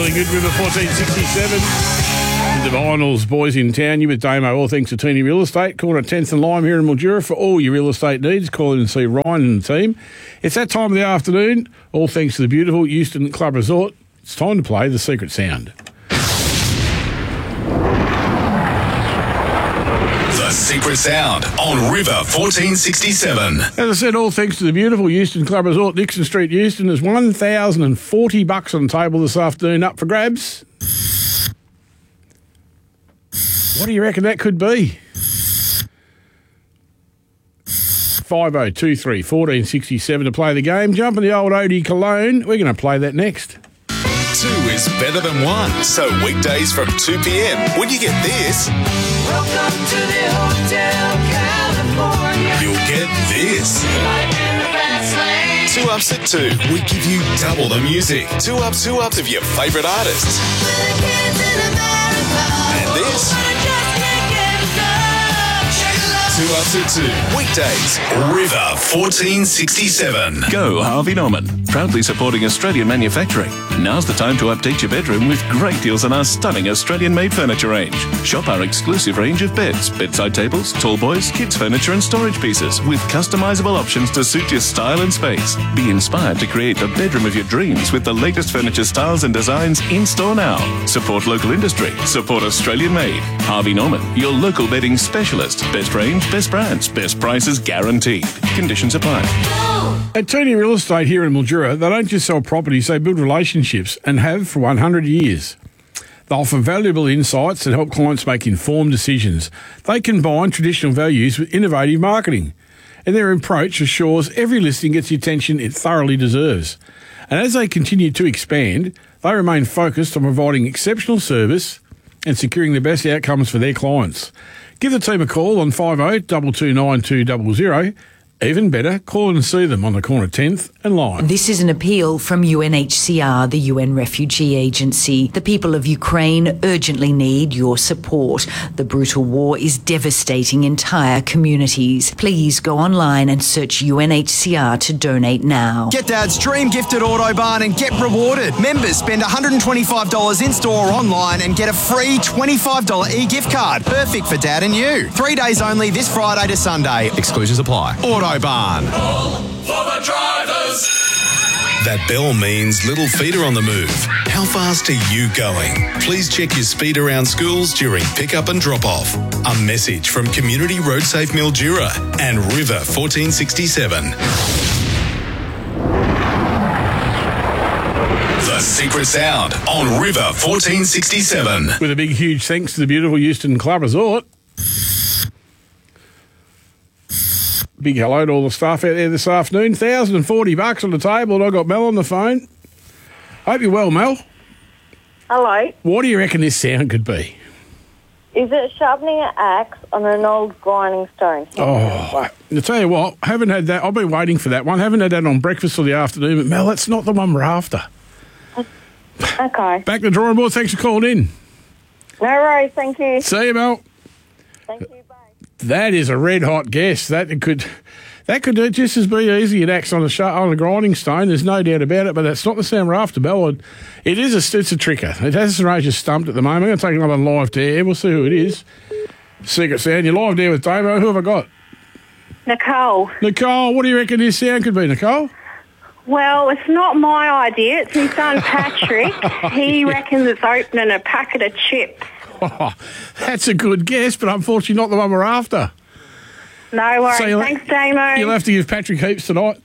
Feeling good, River 1467. The Divinals, boys in town. You with Damo, all things to Teeny Real Estate. Corner 10th and Lime here in Mildura for all your real estate needs. Call in and see Ryan and the team. It's that time of the afternoon. All thanks to the beautiful Euston Club Resort. It's time to play The Secret Sound. The Secret Sound on River 1467. As I said, all thanks to the beautiful Euston Club Resort, Dixon Street, Euston. There's $1,040 on the table this afternoon up for grabs. What do you reckon that could be? 5023 1467 to play the game. Jump in the old Odie Cologne. We're going to play that next. 2 is better than 1. So weekdays from 2 p.m. when you get this, Welcome to the Hotel California. you'll get this. Life in the fast lane. 2 Ups at 2. We give you double the music. 2 ups of your favourite artists. For the kids in America. And this. Wanna just can't get enough. Shake it up. 2 Ups at 2. Weekdays. River 1467. Go Harvey Norman, proudly supporting Australian manufacturing. Now's the time to update your bedroom with great deals on our stunning Australian-made furniture range. Shop our exclusive range of beds, bedside tables, tall boys, kids furniture and storage pieces with customizable options to suit your style and space. Be inspired to create the bedroom of your dreams with the latest furniture styles and designs in store now. Support local industry. Support Australian-made. Harvey Norman, your local bedding specialist. Best range, best brands, best prices guaranteed. Conditions apply. At Teeny Real Estate here in Mildura, they don't just sell properties, they build relationships and have for 100 years. They offer valuable insights that help clients make informed decisions. They combine traditional values with innovative marketing, and their approach assures every listing gets the attention it thoroughly deserves. And as they continue to expand, they remain focused on providing exceptional service and securing the best outcomes for their clients. Give the team a call on 50 229 200. Even better, call and see them on the corner 10th and Lime. This is an appeal from UNHCR, the UN Refugee Agency. The people of Ukraine urgently need your support. The brutal war is devastating entire communities. Please go online and search UNHCR to donate now. Get Dad's Dream Gifted Autobarn and get rewarded. Members spend $125 in-store or online and get a free $25 e-gift card. Perfect for Dad and you. 3 days only this Friday to Sunday. Exclusions apply. Autobarn. For the drivers. That bell means little feeder on the move. How fast are you going? Please check your speed around schools during pick-up and drop-off. A message from Community Road Safe Mildura and River 1467. The Secret Sound on River 1467. With a big, huge thanks to the beautiful Euston Club Resort. Big hello to all the staff out there this afternoon. $1,040 on the table, and I got Mel on the phone. Hope you're well, Mel. Hello. What do you reckon this sound could be? Is it sharpening an axe on an old grinding stone? Oh, I'll tell you what, haven't had that. I've been waiting for that one. Haven't had that on breakfast for the afternoon, but Mel, that's not the one we're after. Okay. Back to the drawing board. Thanks for calling in. No worries, thank you. See you, Mel. Thank you, bye. That is a red hot guess. That could just as be easy an axe on a grinding stone. There's no doubt about it. But that's not the sound we're after, Bell. It's a tricker. It has Ranger stumped at the moment. I'm going to take another live dare. We'll see who it is. Secret Sound. You're live there with Damo. Who have I got? Nicole. Nicole. What do you reckon this sound could be, Nicole? Well, it's not my idea. It's my son Patrick. He reckons it's opening a packet of chips. Oh, that's a good guess, but unfortunately not the one we're after. No worries. So Thanks, Damo. You'll have to give Patrick heaps tonight.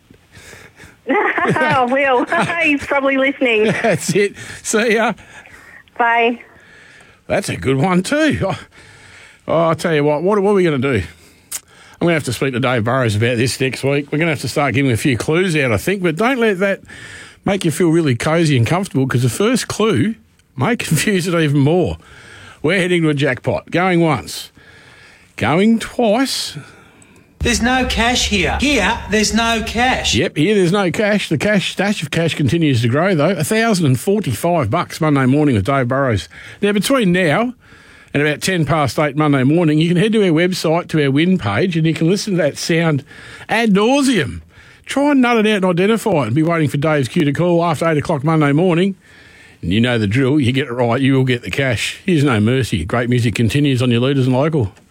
I will. He's probably listening. That's it. See ya. Bye. That's a good one too. I'll tell you what are we going to do? I'm going to have to speak to Dave Burrows about this next week. We're going to have to start giving a few clues out, I think, but don't let that make you feel really cosy and comfortable, because the first clue may confuse it even more. We're heading to a jackpot. Going once. Going twice. There's no cash here. Here, there's no cash. Yep, here there's no cash. The stash of cash continues to grow, though. $1,045 Monday morning with Dave Burrows. Now, between now and about 8:10 Monday morning, you can head to our website, to our win page, and you can listen to that sound ad nauseum. Try and nut it out and identify it, and be waiting for Dave's cue to call after 8 o'clock Monday morning. And you know the drill. You get it right, you will get the cash. Here's No Mercy. Great music continues on your Leaders and Local.